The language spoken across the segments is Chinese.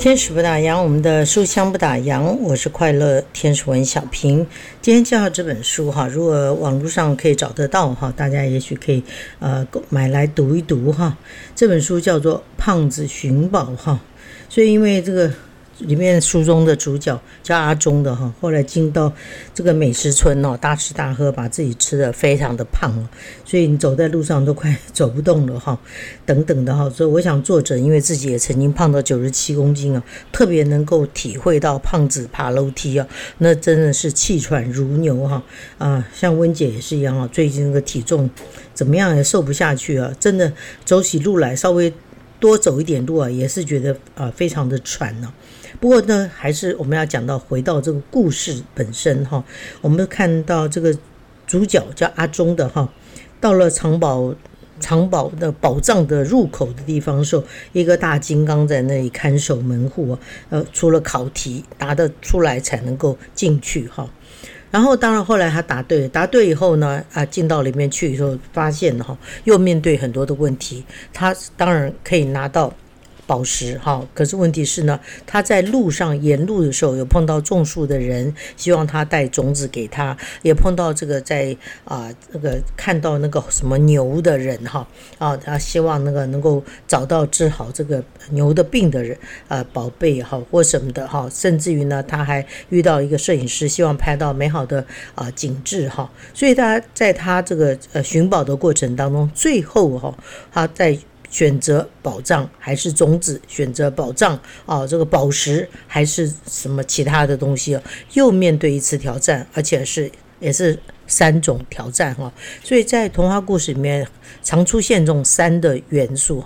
天使不打烊，我们的书香不打烊，我是快乐天使文小平。今天介绍这本书哈，如果网络上可以找得到哈，大家也许可以买来读一读哈。这本书叫做《胖子寻宝》哈，所以因为这个里面书中的主角叫阿忠的哈，后来进到这个美食村哦，大吃大喝，把自己吃得非常的胖哦，所以你走在路上都快走不动了哈，等等的哈。所以我想作者因为自己也曾经胖到97公斤啊，特别能够体会到胖子爬楼梯啊，那真的是气喘如牛哈像温姐也是一样啊，最近那个体重怎么样也瘦不下去啊，真的走起路来稍微多走一点路啊，也是觉得非常的喘啊。不过呢，还是我们要讲到回到这个故事本身哈。我们看到这个主角叫阿忠的哈，到了藏宝的宝藏的入口的地方的时候，一个大金刚在那里看守门户除了考题答得出来才能够进去哈。然后当然后来他答对以后呢进到里面去以后发现哈，又面对很多的问题，他当然可以拿到宝石哈，可是问题是呢，他在路上沿路的时候有碰到种树的人，希望他带种子给他，也碰到这个在那个看到那个什么牛的人哈他希望那个能够找到治好这个牛的病的人宝贝哈或什么的哈，甚至于呢他还遇到一个摄影师，希望拍到美好的景致哈，所以他在他这个寻宝的过程当中，最后哈他在选择宝藏还是种子，选择宝藏这个宝石还是什么其他的东西又面对一次挑战，而且也是3种挑战所以在童话故事里面常出现这种3的元素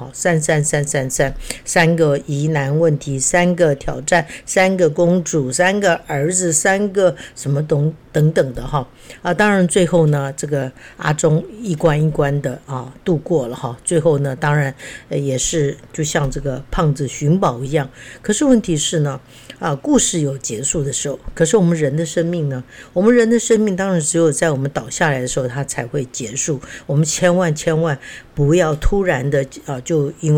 3个疑难问题，3个挑战，3个公主，3个儿子，3个什么等等的当然最后呢这个阿忠一关一关的度过了最后呢当然也是就像这个胖子寻宝一样。可是问题是呢故事有结束的时候，可是我们人的生命呢，我们人的生命当然只有在我们倒下来的时候它才会结束，我们千万不要突然的就因为